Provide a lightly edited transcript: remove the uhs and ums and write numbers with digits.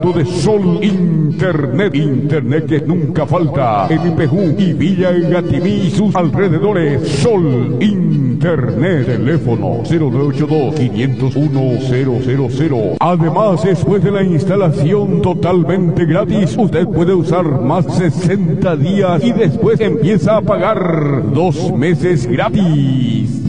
de Sol Internet, Internet que nunca falta en Ipejú y Villa Gatimí y sus alrededores. Sol Internet, teléfono 0982-501-000. Además, después de la instalación totalmente gratis, usted puede usar más 60 días y después empieza a pagar 2 meses gratis.